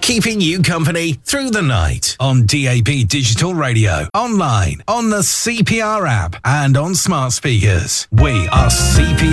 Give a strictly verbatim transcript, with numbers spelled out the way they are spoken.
keeping you company through the night on D A B Digital Radio, online, on the C P R app, and on smart speakers. We are C P R.